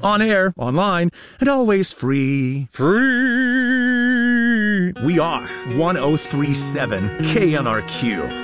On air, online, and always free. Free! We are 1037 KNRQ.